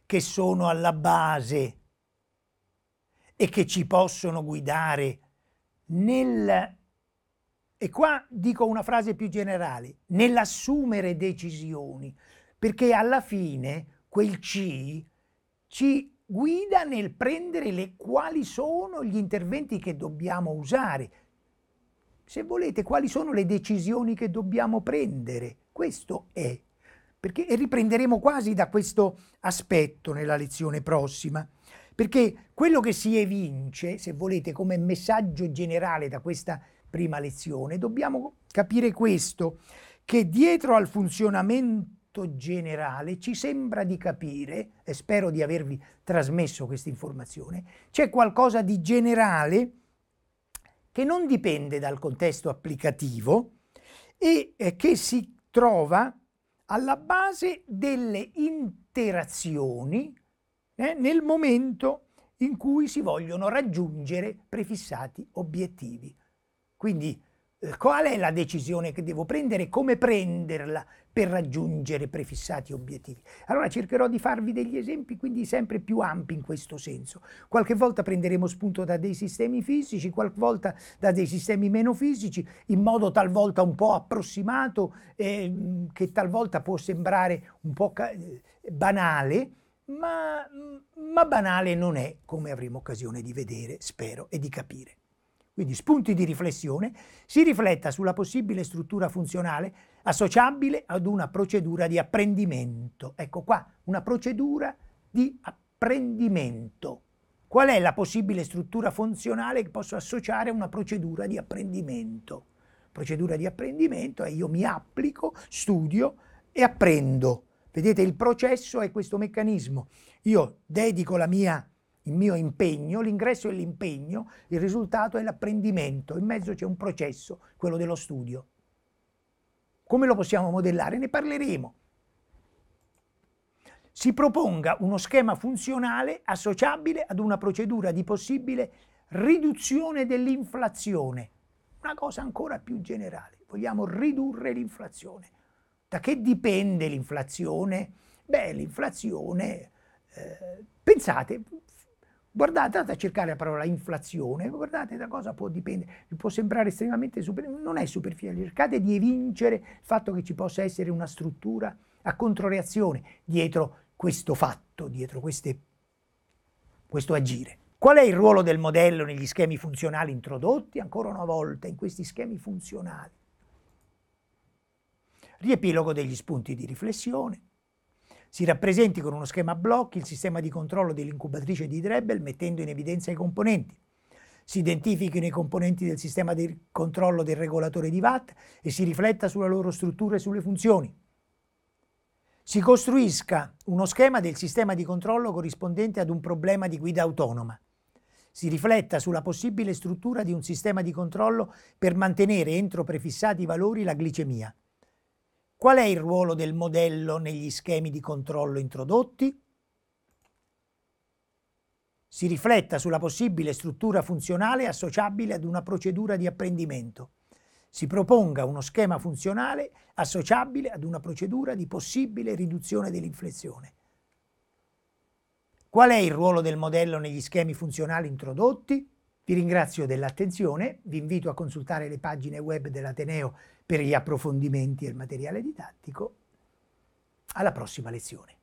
che sono alla base e che ci possono guidare e qua dico una frase più generale, nell'assumere decisioni, perché alla fine quel C ci guida nel prendere quali sono gli interventi che dobbiamo usare. Se volete, quali sono le decisioni che dobbiamo prendere. Questo è. E riprenderemo quasi da questo aspetto nella lezione prossima. Perché quello che si evince, se volete, come messaggio generale da questa prima lezione, dobbiamo capire questo, che dietro al funzionamento generale ci sembra di capire, e spero di avervi trasmesso questa informazione, c'è qualcosa di generale che non dipende dal contesto applicativo e che si trova alla base delle interazioni nel momento in cui si vogliono raggiungere prefissati obiettivi. Quindi qual è la decisione che devo prendere e come prenderla per raggiungere prefissati obiettivi? Allora cercherò di farvi degli esempi quindi sempre più ampi in questo senso. Qualche volta prenderemo spunto da dei sistemi fisici, qualche volta da dei sistemi meno fisici, in modo talvolta un po' approssimato, che talvolta può sembrare un po' banale, ma banale non è, come avremo occasione di vedere, spero, e di capire. Quindi spunti di riflessione: si rifletta sulla possibile struttura funzionale associabile ad una procedura di apprendimento. Ecco qua, una procedura di apprendimento. Qual è la possibile struttura funzionale che posso associare a una procedura di apprendimento? Procedura di apprendimento è io mi applico, studio e apprendo. Vedete, il processo è questo meccanismo. Io dedico il mio impegno, l'ingresso è l'impegno, il risultato è l'apprendimento, in mezzo c'è un processo, quello dello studio. Come lo possiamo modellare? Ne parleremo. Si proponga uno schema funzionale associabile ad una procedura di possibile riduzione dell'inflazione. Una cosa ancora più generale, vogliamo ridurre l'inflazione. Da che dipende l'inflazione? Beh, l'inflazione, pensate, guardate, andate a cercare la parola inflazione, guardate da cosa può dipendere, vi può sembrare estremamente superficiale, non è superficiale, cercate di evincere il fatto che ci possa essere una struttura a controreazione dietro questo fatto, dietro questo agire. Qual è il ruolo del modello negli schemi funzionali introdotti? Ancora una volta, in questi schemi funzionali. Riepilogo degli spunti di riflessione. Si rappresenti con uno schema a blocchi il sistema di controllo dell'incubatrice di Drebel mettendo in evidenza i componenti. Si identifichino i componenti del sistema di controllo del regolatore di Watt e si rifletta sulla loro struttura e sulle funzioni. Si costruisca uno schema del sistema di controllo corrispondente ad un problema di guida autonoma. Si rifletta sulla possibile struttura di un sistema di controllo per mantenere entro prefissati valori la glicemia. Qual è il ruolo del modello negli schemi di controllo introdotti? Si rifletta sulla possibile struttura funzionale associabile ad una procedura di apprendimento. Si proponga uno schema funzionale associabile ad una procedura di possibile riduzione dell'inflazione. Qual è il ruolo del modello negli schemi funzionali introdotti? Vi ringrazio dell'attenzione, vi invito a consultare le pagine web dell'Ateneo per gli approfondimenti e il materiale didattico. Alla prossima lezione.